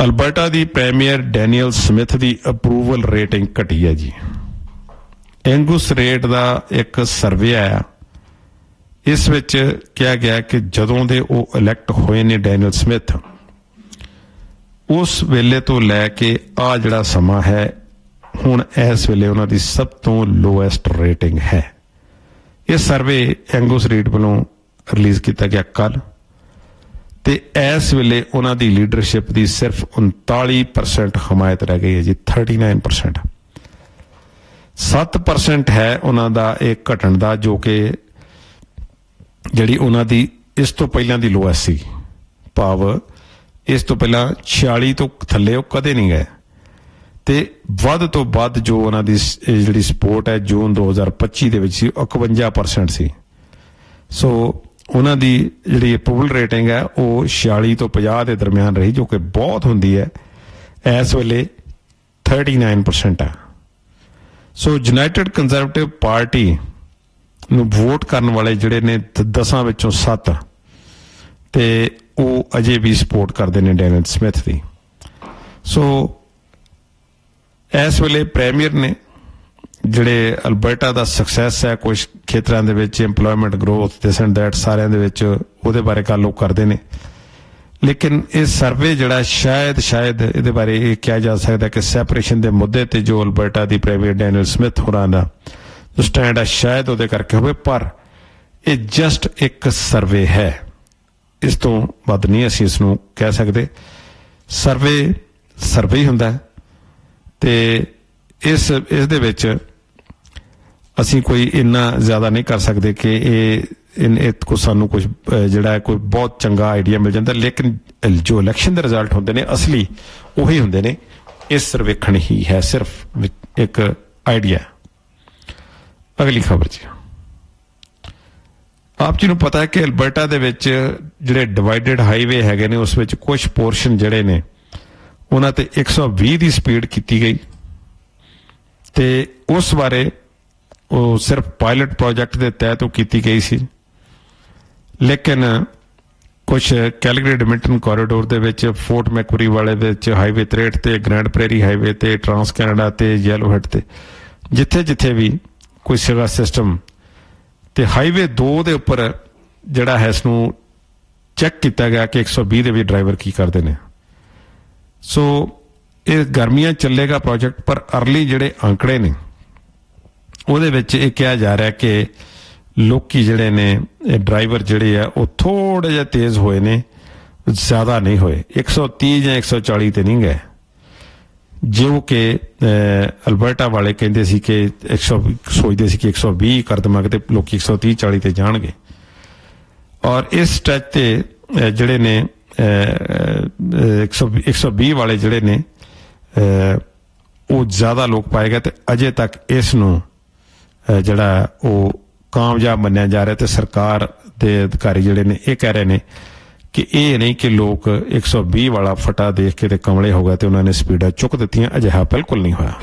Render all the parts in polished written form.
Alberta ਦੀ premier Daniel Smith ਦੀ approval rating ਘਟੀ ਹੈ ਜੀ। ਐਂਗੂਸ ਰੇਟ ਦਾ ਇੱਕ ਸਰਵੇ ਆਇਆ, ਇਸ ਵਿੱਚ ਕਿਹਾ ਗਿਆ ਕਿ ਜਦੋਂ ਦੇ ਉਹ ਇਲੈਕਟ ਹੋਏ ਨੇ ਡੈਨੀਅਲ ਸਮਿਥ, ਉਸ ਵੇਲੇ ਤੋਂ ਲੈ ਕੇ ਆ ਜਿਹੜਾ ਸਮਾਂ ਹੈ ਹੁਣ ਇਸ ਵੇਲੇ ਉਹਨਾਂ ਦੀ ਸਭ ਤੋਂ ਲੋਐਸਟ ਰੇਟਿੰਗ ਹੈ। ਇਹ ਸਰਵੇ ਐਂਗੂਸ ਰੀਡ ਵੱਲੋਂ ਰਿਲੀਜ਼ ਕੀਤਾ ਗਿਆ ਕੱਲ੍ਹ, ਤੇ ਇਸ ਵੇਲੇ ਉਹਨਾਂ ਦੀ ਲੀਡਰਸ਼ਿਪ ਦੀ ਸਿਰਫ 39% ਹਮਾਇਤ ਰਹਿ ਗਈ ਹੈ ਜੀ। 39%, 7% ਹੈ ਉਹਨਾਂ ਦਾ ਇਹ ਘਟਣ ਦਾ, ਜੋ ਕਿ ਜਿਹੜੀ ਉਹਨਾਂ ਦੀ ਇਸ ਤੋਂ ਪਹਿਲਾਂ ਦੀ ਲੋਐਸਟ ਸੀ। ਭਾਵ ਇਸ ਤੋਂ ਪਹਿਲਾਂ 46 ਤੋਂ ਥੱਲੇ ਉਹ ਕਦੇ ਨਹੀਂ ਗਏ, ਤੇ ਵੱਧ ਤੋਂ ਵੱਧ ਜੋ ਉਹਨਾਂ ਦੀ ਜਿਹੜੀ ਸਪੋਰਟ ਹੈ ਜੂਨ 2025 ਦੇ ਵਿੱਚ ਸੀ 51% ਸੀ। ਸੋ ਉਹਨਾਂ ਦੀ ਜਿਹੜੀ ਅਪਰੂਵਲ ਰੇਟਿੰਗ ਹੈ ਉਹ 46 ਤੋਂ 50 ਦੇ ਦਰਮਿਆਨ ਰਹੀ, ਜੋ ਕਿ ਬਹੁਤ ਹੁੰਦੀ ਹੈ। ਇਸ ਵੇਲੇ 39% ਹੈ। ਸੋ ਯੂਨਾਈਟਿਡ ਕੰਜ਼ਰਵੇਟਿਵ ਪਾਰਟੀ ਨੂੰ ਵੋਟ ਕਰਨ ਵਾਲੇ ਜਿਹੜੇ ਨੇ 10 ਵਿੱਚੋਂ 7, ਤੇ ਉਹ ਅਜੇ ਵੀ ਸਪੋਰਟ ਕਰਦੇ ਨੇ ਡੈਨੀਅਲ ਸਮਿਥ ਦੀ। ਸੋ ਇਸ ਵੇਲੇ ਪ੍ਰੀਮੀਅਰ ਨੇ ਜਿਹੜੇ ਅਲਬਰਟਾ ਦਾ ਸਕਸੈਸ ਹੈ ਕੁਝ ਖੇਤਰਾਂ ਦੇ ਵਿੱਚ, employment growth, this and that, ਸਾਰਿਆਂ ਦੇ ਵਿੱਚ ਉਹਦੇ ਬਾਰੇ ਗੱਲ ਉਹ ਕਰਦੇ ਨੇ। ਲੇਕਿਨ ਇਹ ਸਰਵੇ ਜਿਹੜਾ ਸ਼ਾਇਦ ਇਹਦੇ ਬਾਰੇ ਇਹ ਕਿਹਾ ਜਾ ਸਕਦਾ ਕਿ ਸੈਪਰੇਸ਼ਨ ਦੇ ਮੁੱਦੇ ਤੇ ਜੋ ਅਲਬਰਟਾ ਦੀ ਪ੍ਰੀਮੀਅਰ ਡੈਨੀਅਲ ਸਮਿਥ ਹੋਰਾਂ ਦਾ ਜੋ ਸਟੈਂਡ ਹੈ ਸ਼ਾਇਦ ਉਹਦੇ ਕਰਕੇ ਹੋਵੇ, ਪਰ ਇਹ ਜਸਟ ਇੱਕ ਸਰਵੇ ਹੈ, ਇਸ ਤੋਂ ਵੱਧ ਨਹੀਂ ਅਸੀਂ ਇਸ ਨੂੰ ਕਹਿ ਸਕਦੇ। ਸਰਵੇ ਹੀ ਹੁੰਦਾ, ਤੇ ਇਸ ਦੇ ਵਿੱਚ ਅਸੀਂ ਕੋਈ ਇੰਨਾ ਜ਼ਿਆਦਾ ਨਹੀਂ ਕਰ ਸਕਦੇ ਕਿ ਇਹ ਕੋ ਸਾਨੂੰ ਕੁਝ ਜਿਹੜਾ ਕੋਈ ਬਹੁਤ ਚੰਗਾ ਆਈਡੀਆ ਮਿਲ ਜਾਂਦਾ। ਲੇਕਿਨ ਜੋ ਇਲੈਕਸ਼ਨ ਦੇ ਰਿਜ਼ਲਟ ਹੁੰਦੇ ਨੇ ਅਸਲੀ ਉਹੀ ਹੁੰਦੇ ਨੇ। ਇਸ ਸਰਵੇਖਣ ਹੀ ਹੈ ਸਿਰਫ ਇੱਕ ਆਈਡੀਆ। ਅਗਲੀ ਖਬਰ ਜੀ, ਆਪ ਜੀ ਨੂੰ ਪਤਾ ਹੈ ਕਿ ਅਲਬਰਟਾ ਦੇ ਵਿੱਚ ਜਿਹੜੇ ਡਿਵਾਈਡਡ ਹਾਈਵੇ ਹੈਗੇ ਨੇ ਉਸ ਵਿੱਚ ਕੁਝ ਪੋਰਸ਼ਨ ਜਿਹੜੇ ਨੇ ਉਹਨਾਂ ਤੇ 120 ਦੀ ਸਪੀਡ ਕੀਤੀ ਗਈ, ਤੇ ਉਸ ਬਾਰੇ ਉਹ ਸਿਰਫ ਪਾਇਲਟ ਪ੍ਰੋਜੈਕਟ ਦੇ ਤਹਿਤ ਉਹ ਕੀਤੀ ਗਈ ਸੀ। ਲੇਕਿਨ ਕੁਝ ਕੈਲਗਰੀ ਐਡਮਿੰਟਨ ਕੋਰੀਡੋਰ ਦੇ ਵਿੱਚ, ਫੋਰਟ ਮੈਕਵਰੀ ਵਾਲੇ ਦੇ ਵਿੱਚ, ਹਾਈਵੇ 63 ਤੇ, ਗ੍ਰੈਂਡ ਪ੍ਰੇਰੀ ਹਾਈਵੇ ਤੇ, ਟਰਾਂਸ ਕੈਨੇਡਾ ਤੇ, ਯੈਲੋ ਹੈਡ ਤੇ, ਜਿੱਥੇ ਵੀ ਕੋਈ ਸੀਗਾ ਸਿਸਟਮ, ਤੇ ਹਾਈਵੇ 2 ਦੇ ਉੱਪਰ ਜਿਹੜਾ ਹੈ ਇਸ ਨੂੰ ਚੈੱਕ ਕੀਤਾ ਗਿਆ ਕਿ 120 ਦੇ ਵੀ ਡਰਾਈਵਰ ਕੀ ਕਰਦੇ ਨੇ। ਸੋ ਇਹ ਗਰਮੀਆਂ ਚੱਲੇਗਾ ਪ੍ਰੋਜੈਕਟ, ਪਰ ਅਰਲੀ ਜਿਹੜੇ ਅੰਕੜੇ ਨੇ ਉਹਦੇ ਵਿੱਚ ਇਹ ਕਿਹਾ ਜਾ ਰਿਹਾ ਕਿ ਲੋਕੀ ਜਿਹੜੇ ਨੇ ਇਹ ਡਰਾਈਵਰ ਜਿਹੜੇ ਆ ਉਹ ਥੋੜੇ ਜਿਹਾ ਤੇਜ਼ ਹੋਏ ਨੇ, ਜ਼ਿਆਦਾ ਨਹੀਂ ਹੋਏ। 130 ਜਾਂ 140 ਤੇ ਨਹੀਂ ਗਏ, ਜੋ ਕਿ ਅਲਬਰਟਾ ਵਾਲੇ ਕਹਿੰਦੇ ਸੀ ਕਿ ਸੋਚਦੇ ਸੀ ਕਿ 120 ਕਰ ਦੇਵਾਂਗੇ ਤੇ ਲੋਕੀ 130-40 ਤੇ ਜਾਣਗੇ। ਔਰ ਇਸ ਸਟ੍ਰੈਚ ਤੇ ਜਿਹੜੇ ਨੇ 120 ਵਾਲੇ ਜਿਹੜੇ ਨੇ ਉਹ ਜ਼ਿਆਦਾ ਲੋਕ ਪਾਏ ਗਏ, ਤੇ ਅਜੇ ਤੱਕ ਇਸ ਨੂੰ ਜਿਹੜਾ ਉਹ ਕਾਮਯਾਬ ਮੰਨਿਆ ਜਾ ਰਿਹਾ। ਤੇ ਸਰਕਾਰ ਦੇ ਅਧਿਕਾਰੀ ਜਿਹੜੇ ਨੇ ਇਹ ਕਹਿ ਰਹੇ ਨੇ ਕਿ ਇਹ ਨਹੀਂ ਕਿ ਲੋਕ 120 ਵਾਲਾ ਫਟਾ ਦੇਖ ਕੇ ਤੇ ਕਮਲੇ ਹੋ ਗਏ ਤੇ ਉਹਨਾਂ ਨੇ ਸਪੀਡਾਂ ਚੁੱਕ ਦਿੱਤੀਆਂ। ਅਜਿਹਾ ਬਿਲਕੁਲ ਨਹੀਂ ਹੋਇਆ।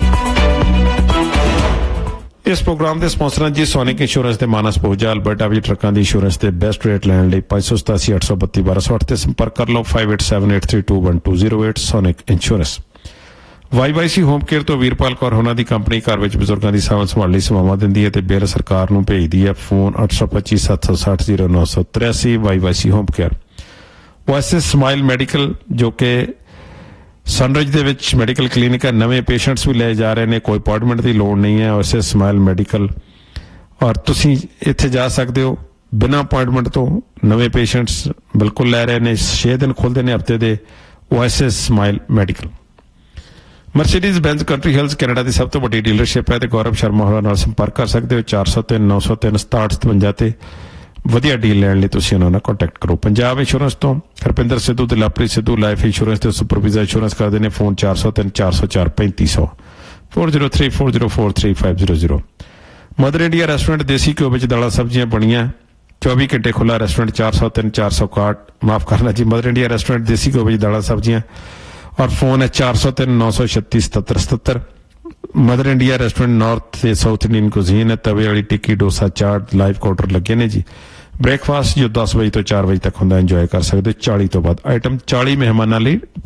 ਇਸ ਪ੍ਰੋਗਰਾਮ ਦੇ ਸਪਾਂਸਰਾਂ ਜੀ ਸੋਨਿਕ ਇੰਸ਼ੋਰੈਂਸ ਦੇ ਮਾਨਸ ਪੂਜਾ। ਅਲਬਰਟਾ ਵਿੱਚ ਟਰੱਕਾਂ ਦੀ ਇੰਸ਼ੋਰੈਂਸ ਦੇ ਬੈਸਟ ਰੇਟ ਲੈਣ ਲਈ 587-832-1208 ਤੇ ਸੰਪਰਕ ਕਰ ਲਓ। 5878321208 sonic insurance. YYC home care ਤੋਂ ਵੀਰਪਾਲ ਕੌਰ ਹੋਣਾ ਦੀ ਕੰਪਨੀ ਘਰ ਵਿੱਚ ਬਜ਼ੁਰਗਾਂ ਦੀ ਸਾਂਭ ਸੰਭਾਲ ਲਈ ਸੇਵਾਵਾਂ ਦਿੰਦੀ ਹੈ ਤੇ ਬਿੱਲ ਸਰਕਾਰ ਨੂੰ ਭੇਜਦੀ ਹੈ। Phone 825-760-0983। YYC home care. OSS smile medical, ਜੋ ਕਿ ਸਨਰਾਈਜ਼ ਦੇ ਵਿੱਚ ਮੈਡੀਕਲ ਕਲੀਨਿਕ ਹੈ, ਨਵੇਂ ਪੇਸ਼ੈਂਟਸ ਵੀ ਲਏ ਜਾ ਰਹੇ ਨੇ, ਕੋਈ ਅਪਾਇੰਟਮੈਂਟ ਦੀ ਲੋੜ ਨਹੀਂ ਹੈ। OSS ਸਮਾਈਲ ਮੈਡੀਕਲ, ਔਰ ਤੁਸੀਂ ਇੱਥੇ ਜਾ ਸਕਦੇ ਹੋ ਬਿਨਾਂ ਅਪਾਇੰਟਮੈਂਟ ਤੋਂ। ਨਵੇਂ ਪੇਸ਼ੈਂਟਸ ਬਿਲਕੁਲ ਲੈ ਰਹੇ ਨੇ, 6 ਦਿਨ ਖੁੱਲ੍ਹਦੇ ਨੇ ਹਫ਼ਤੇ ਦੇ। OSS smile medical. Mercedes ਬੈਂਜ਼ country Hills Canada ਦੀ ਸਭ ਤੋਂ ਵੱਡੀ ਡੀਲਰਸ਼ਿਪ ਹੈ ਤੇ ਗੌਰਵ ਸ਼ਰਮਾ ਹੋਰਾਂ ਨਾਲ ਸੰਪਰਕ ਕਰ ਸਕਦੇ ਹੋ 403-903-6757 ਤੇ। ਵਧੀਆ ਡੀਲ ਲੈਣ ਲਈ ਤੁਸੀਂ ਉਹਨਾਂ ਨਾਲ ਕੰਟੈਕਟ ਕਰੋ। ਪੰਜਾਬ ਇੰਸ਼ੋਰੈਂਸ ਤੋਂ ਹਰਪਿੰਦਰ ਸਿੱਧੂ ਤੇ ਲਵਪ੍ਰੀਤ ਸਿੱਧੂ ਲਾਈਫ ਇੰਸ਼ੋਰੈਂਸ ਤੇ ਸੁਪਰਵਾਈਜ਼ਰ ਇੰਸ਼ੋਰੈਂਸ ਕਰਦੇ ਨੇ। ਫੋਨ 403-404-3500 4034043500। ਮਦਰ ਇੰਡੀਆ ਰੈਸਟੋਰੈਂਟ ਦੇਸੀ ਘਿਓ ਵਿੱਚ ਦਾਲਾਂ ਸਬਜ਼ੀਆਂ ਬਣੀਆਂ 24 ਘੰਟੇ ਖੁੱਲਾ ਰੈਸਟੋਰੈਂਟ। 403-461 ਮਾਫ ਕਰਨਾ ਜੀ, ਮਦਰ ਇੰਡੀਆ ਰੈਸਟੋਰੈਂਟ ਦੇਸੀ ਘਿਓ ਵਿੱਚ ਦਾਲਾਂ ਸਬਜ਼ੀਆਂ। ਔਰ ਫੋਨ ਹੈ 403-936-7777। ਮਦਰ ਇੰਡੀਆ ਰੈਸਟੋਰੈਂਟ ਨਾਰਥ ਤੇ ਸਾਊਥ ਇੰਡੀਅਨ ਕੁਜ਼ੀਨ ਹੈ। ਤਵੇ ਵਾਲੀ ਟਿੱਕੀ, ਡੋਸਾ, ਚਾਟ, ਲਾਈਵ ਕਾਊਂਟਰ ਲੱਗੇ ਨੇ ਜੀ। ਬ੍ਰੇਕਫਾਸਟ ਜੋ 10 ਵਜੇ ਤੋਂ 4 ਵਜੇ ਤੱਕ ਹੁੰਦਾ, ਇੰਜੋਏ ਕਰ ਸਕਦੇ। 40 ਤੋਂ ਵੱਧ ਆਈਟਮ 40 ਮਹਿਮਾਨਾਂ ਲਈ